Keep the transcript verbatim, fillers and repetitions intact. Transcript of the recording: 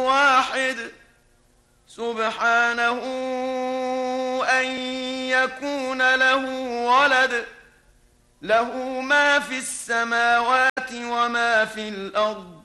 واحد سبحانه أن يكون له ولد له ما في السماوات وما في الأرض